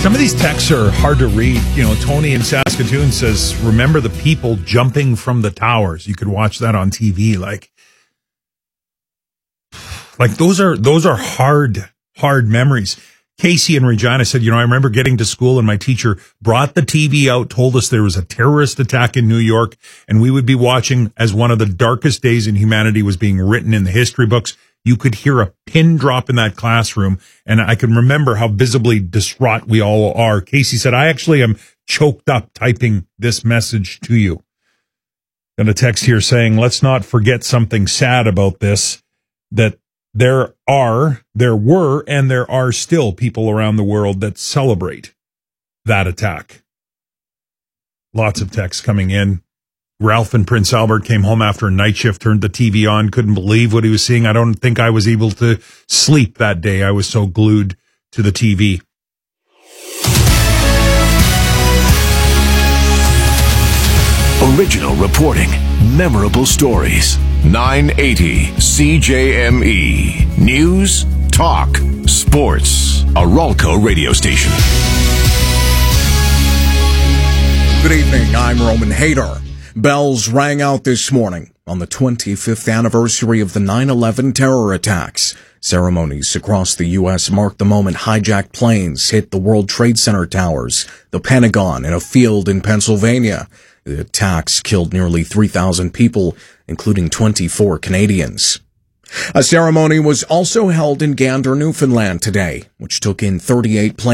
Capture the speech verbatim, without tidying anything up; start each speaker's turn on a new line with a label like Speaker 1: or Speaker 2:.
Speaker 1: Some of these texts are hard to read. You know, Tony in Saskatoon says, remember the people jumping from the towers. You could watch that on T V. Like, like those are, those are hard, hard memories. Casey in Regina said, you know, I remember getting to school and my teacher brought the T V out, told us there was a terrorist attack in New York, and we would be watching as one of the darkest days in humanity was being written in the history books. You could hear a pin drop in that classroom, and I can remember how visibly distraught we all are. Casey said, I actually am choked up typing this message to you. Got a text here saying, let's not forget something sad about this, that there are, there were, and there are still people around the world that celebrate that attack. Lots of texts coming in. Ralph in Prince Albert came home after a night shift, turned the T V on, couldn't believe what he was seeing. I don't think I was able to sleep that day. I was so glued to the T V.
Speaker 2: Original reporting, memorable stories. nine eighty C J M E. News, talk, sports. A Ralco radio station.
Speaker 3: Good evening, I'm Roman Hayter. Bells rang out this morning on the twenty-fifth anniversary of the nine eleven terror attacks. Ceremonies across the U S marked the moment hijacked planes hit the World Trade Center towers, the Pentagon, and a field in Pennsylvania. The attacks killed nearly three thousand people, including twenty-four Canadians. A ceremony was also held in Gander, Newfoundland today, which took in thirty-eight planes.